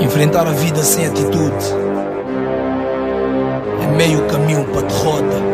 Enfrentar a vida sem atitude é meio caminho para a derrota.